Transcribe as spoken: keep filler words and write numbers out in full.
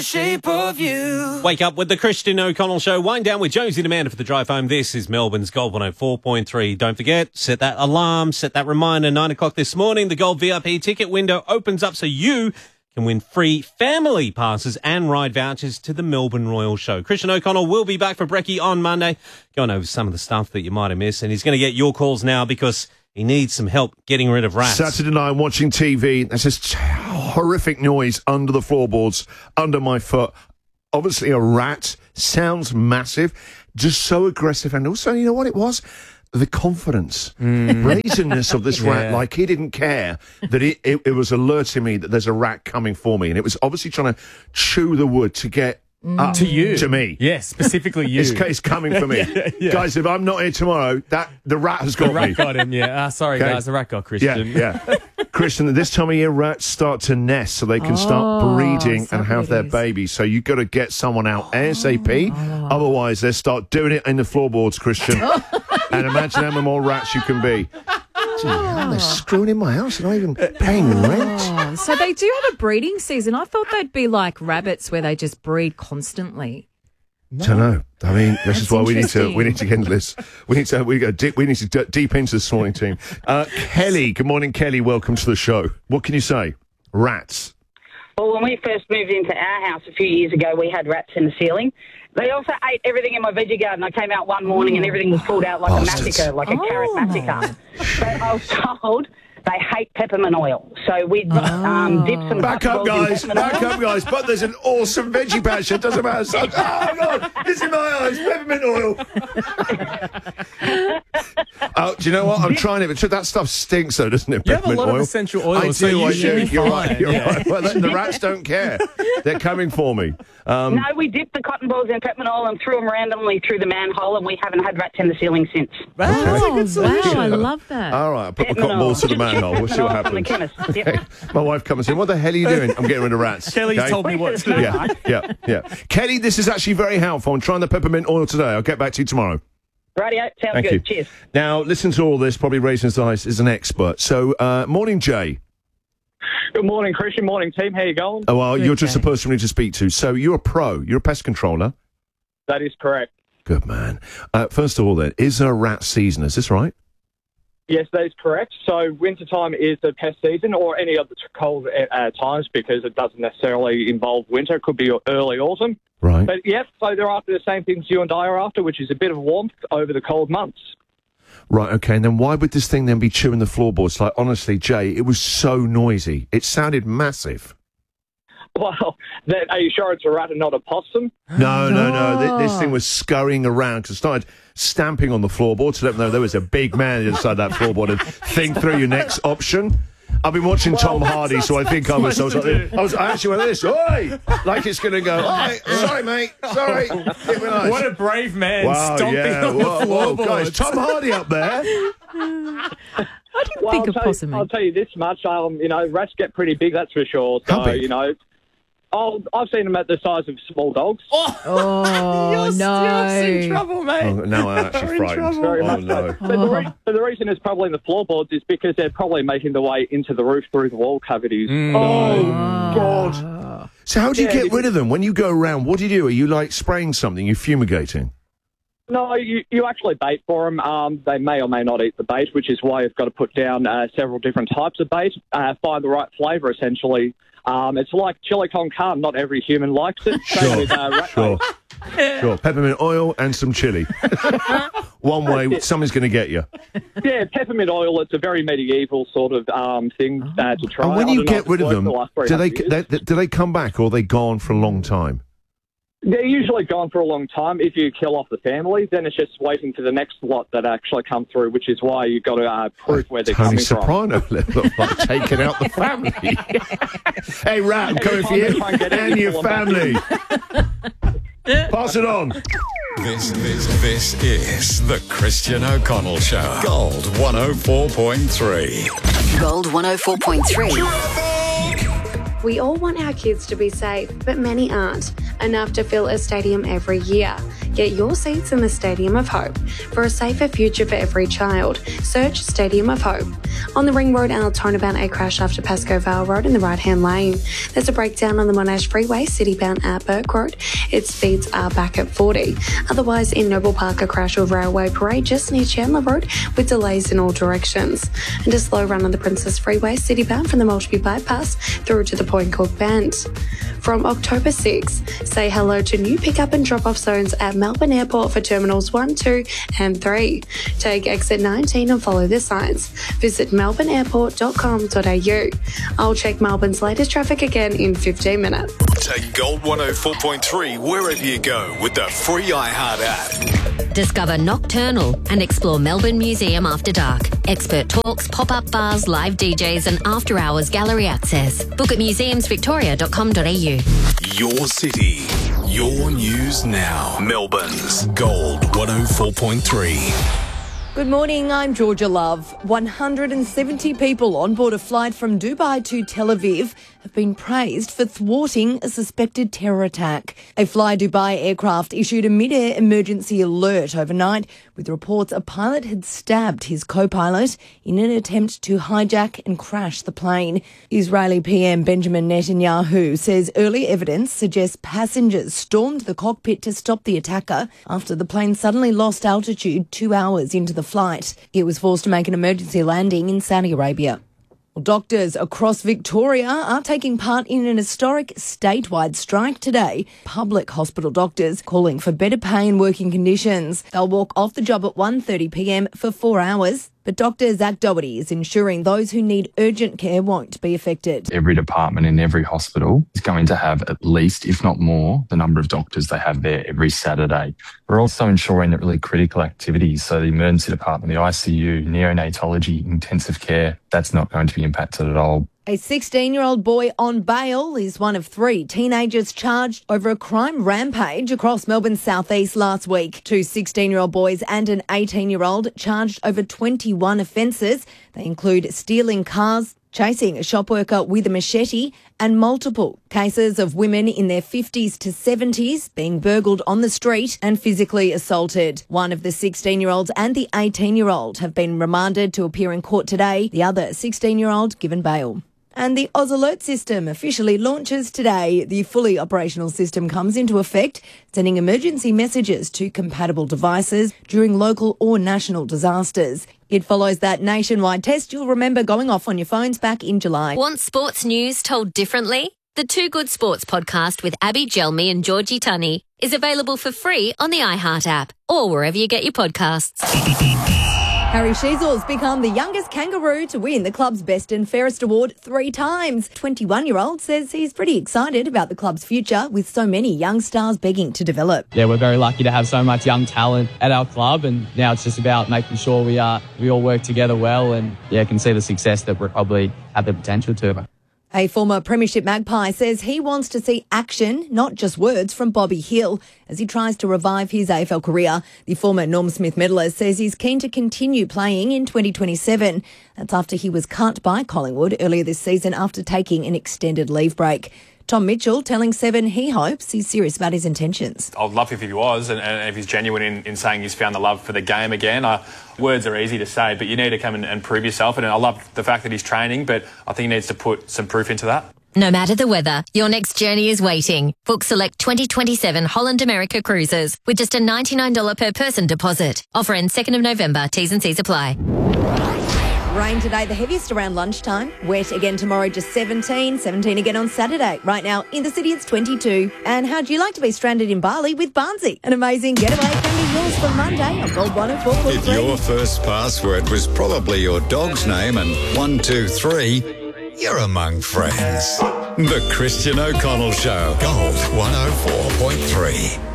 Shape of you. Wake up with the Christian O'Connell Show. Wind down with Jonesy and Amanda for the drive home. This is Melbourne's Gold one oh four point three. Don't forget, set that alarm, set that reminder. Nine o'clock this morning, the Gold V I P ticket window opens up so you can win free family passes and ride vouchers to the Melbourne Royal Show. Christian O'Connell will be back for Brekkie on Monday, going over some of the stuff that you might have missed, and he's going to get your calls now because he needs some help getting rid of rats. Saturday night, I'm watching T V. There's this horrific noise under the floorboards, under my foot. Obviously a rat. Sounds massive. Just so aggressive. And also, you know what it was? The confidence, mm. brazenness of this rat. Yeah. Like, he didn't care that it, it, it was alerting me that there's a rat coming for me. And it was obviously trying to chew the wood to get up to you. To me. Yes, specifically you. It's, it's coming for me. yeah, yeah. Guys, if I'm not here tomorrow, that the rat has got The rat me. got him, yeah. Ah, sorry, Okay. guys, the rat got Christian. Yeah, yeah. Christian, this time of year, rats start to nest so they can start Oh, breeding so and have their it is. babies. So you've got to get someone out ASAP. Otherwise, they'll start doing it in the floorboards, Christian. And imagine how many more rats you can be. Gee, they're screwing in my house and not even paying rent. Oh, so they do have a breeding season. I thought they'd be like rabbits where they just breed constantly. Don't know. I mean, this is That's why we need to interesting. we need to get into this. We need to we go deep, we need to get deep into this morning, team. Uh, Kelly, good morning, Kelly. Welcome to the show. What can you say? Rats. Well, when we first moved into our house a few years ago, we had rats in the ceiling. They also ate everything in my veggie garden. I came out one morning and everything was pulled out like Bastards. a massacre, like a carrot massacre. But I was told they hate peppermint oil. So we um, dipped some Back up, cotton balls in guys. peppermint Back oil. up, guys. But there's an awesome veggie patch. It doesn't matter. So, oh, God. It's in my eyes. Peppermint oil. Oh, do you know what? I'm trying it. But that stuff stinks, though, doesn't it? You have a Peppermint lot of oil. essential oils, I do. so you I should do. be You're fine. right. You're Yeah. right. Well, the, the rats don't care. They're coming for me. Um, No, we dipped the cotton balls in peppermint oil and threw them randomly through the manhole, and we haven't had rats in the ceiling since. That's a Oh, good solution. wow, I love that. All right, I'll put my Peppermint cotton balls to the oil. manhole. We'll see what Peppermint oil happens. from the chemist. Yep. Okay. My wife comes in. What the hell are you doing? I'm getting rid of rats. Kelly's okay? told me what to do. Yeah, yeah, yeah. Kelly, this is actually very helpful. I'm trying the peppermint oil today. I'll get back to you tomorrow. Radio, sounds Thank good. you. Cheers. Now, listen to all this. Probably raising his eyes is an expert. So, uh, morning, Jay. Good morning, Christian. Morning, team. How you going? Oh, well, Good, you're just Jay. the person we need to speak to. So, you're a pro. You're a pest controller. That is correct. Good man. Uh, first of all, then, is there a rat season? Is this right? Yes, that is correct. So wintertime is the pest season, or any other t- cold uh, times, because it doesn't necessarily involve winter. It could be early autumn. Right. But, yep, so they're after the same things you and I are after, which is a bit of warmth over the cold months. Right, okay. And then why would this thing then be chewing the floorboards? Like, honestly, Jay, it was so noisy. It sounded massive. Well, then, are you sure it's a rat and not a possum? No, no, no. Th- This thing was scurrying around because it started stamping on the floorboard to let them know there was a big man inside that floorboard. And think through your next option. I've been watching Tom Hardy, so I think I was. I was, like, this. I was I actually went this. Oi! Like it's going to go. Oi, sorry, mate. Sorry. Give me a nice. What a brave man Wow, stomping yeah. on the Whoa, whoa, floorboards. guys. Tom Hardy up there. I didn't Well, think I'll of tell, possum. you, I'll tell you this much. Um, you know, rats get pretty big, that's for sure. So, How big? you know, I'll, I've seen them at the size of small dogs. Oh, You're, no. you're in trouble, mate. Oh, now I'm You're actually in frightened. trouble. Very Oh, much no. so. But, the re- but the reason it's probably in the floorboards is because they're probably making their way into the roof through the wall cavities. Oh, God. So how do you Yeah, get if rid of them? When you go around, what do you do? Are you, like, spraying something? You fumigating? No, you, you actually bait for them. Um, they may or may not eat the bait, which is why you've got to put down uh, several different types of bait, uh, find the right flavour, essentially. Um, it's like chili con carne. Not every human likes it. Same Sure, with, uh, rat Sure. bait. Sure. Peppermint oil and some chili. One way, something's going to get you. Yeah, peppermint oil, it's a very medieval sort of um, thing uh, to try. And when I you don't know get if rid it's of them, worked the last do they, three hundred they years. do they come back or are they gone for a long time? They're usually gone for a long time. If you kill off the family, then it's just waiting for the next lot that actually come through, which is why you've got to uh, prove where they're Tony coming Soprano level, like taking out the family. Hey, rat, I'm coming for time they you try and get and in, your pull 'em family. Pass it on. This, this, this is the Christian O'Connell Show. Gold one oh four point three. Gold one oh four point three. We all want our kids to be safe, but many aren't. Enough to fill a stadium every year. Get your seats in the Stadium of Hope. For a safer future for every child, search Stadium of Hope. On the Ring Road, Altona bound a crash after Pascoe Vale Road in the right-hand lane. There's a breakdown on the Monash Freeway, city-bound at Burke Road. Its speeds are back at forty. Otherwise, in Noble Park, a crash of Railway Parade just near Chandler Road with delays in all directions. And a slow run on the Princess Freeway, city-bound from the Maltby Bypass through to the Point Cook Bend. From October sixth, say hello to new pick-up and drop-off zones at Melbourne Airport for Terminals one, two and three. Take exit nineteen and follow the signs. Visit melbourne airport dot com dot a u. I'll check Melbourne's latest traffic again in fifteen minutes. Take Gold one oh four point three wherever you go with the free iHeart app. Discover Nocturnal and explore Melbourne Museum after dark. Expert talks, pop-up bars, live D Js and after-hours gallery access. Book at museums victoria dot com dot a u. Your city, your news now. Melbourne's Gold one oh four point three. Good morning, I'm Georgia Love. one hundred seventy people on board a flight from Dubai to Tel Aviv have been praised for thwarting a suspected terror attack. A Fly Dubai aircraft issued a mid-air emergency alert overnight with reports a pilot had stabbed his co-pilot in an attempt to hijack and crash the plane. Israeli P M Benjamin Netanyahu says early evidence suggests passengers stormed the cockpit to stop the attacker after the plane suddenly lost altitude two hours into the flight. It was forced to make an emergency landing in Saudi Arabia. Doctors across Victoria are taking part in an historic statewide strike today. Public hospital doctors calling for better pay and working conditions. They'll walk off the job at one thirty p m for four hours. But Doctor Zach Doherty is ensuring those who need urgent care won't be affected. Every department in every hospital is going to have at least, if not more, the number of doctors they have there every Saturday. We're also ensuring that really critical activities, so the emergency department, the I C U, neonatology, intensive care, that's not going to be impacted at all. A sixteen-year-old boy on bail is one of three teenagers charged over a crime rampage across Melbourne's southeast last week. Two sixteen-year-old boys and an eighteen-year-old charged over twenty-one offences. They include stealing cars, chasing a shop worker with a machete, and multiple cases of women in their fifties to seventies being burgled on the street and physically assaulted. One of the sixteen-year-olds and the eighteen-year-old have been remanded to appear in court today. The other sixteen-year-old given bail. And the Oz Alert system officially launches today. The fully operational system comes into effect, sending emergency messages to compatible devices during local or national disasters. It follows that nationwide test you'll remember going off on your phones back in July. Want sports news told differently? The Two Good Sports podcast with Abby Gelmy and Georgie Tunney is available for free on the iHeart app or wherever you get your podcasts. Harry Sheezor's become the youngest kangaroo to win the club's Best and Fairest award three times. twenty-one-year-old says he's pretty excited about the club's future with so many young stars begging to develop. Yeah, we're very lucky to have so much young talent at our club, and now it's just about making sure we are we all work together well, and yeah, can see the success that we probably have the potential to. A former Premiership Magpie says he wants to see action, not just words, from Bobby Hill as he tries to revive his A F L career. The former Norm Smith medalist says he's keen to continue playing in twenty twenty-seven. That's after he was cut by Collingwood earlier this season after taking an extended leave break. Tom Mitchell telling Seven he hopes he's serious about his intentions. I'd love if he was, and, and if he's genuine in, in saying he's found the love for the game again. Uh, words are easy to say, but you need to come and, and prove yourself. And I love the fact that he's training, but I think he needs to put some proof into that. No matter the weather, your next journey is waiting. Book select twenty twenty-seven Holland America cruises with just a ninety-nine dollars per person deposit. Offer ends second of November. T's and C's apply. Rain today, the heaviest around lunchtime. Wet again tomorrow, just seventeen. seventeen again on Saturday. Right now, in the city, it's twenty-two. And how'd you like to be stranded in Bali with Barnsey? An amazing getaway can be yours for Monday on Gold one oh four point three. If your first password was probably your dog's name and one, two, three, you're among friends. The Christian O'Connell Show. Gold one oh four point three.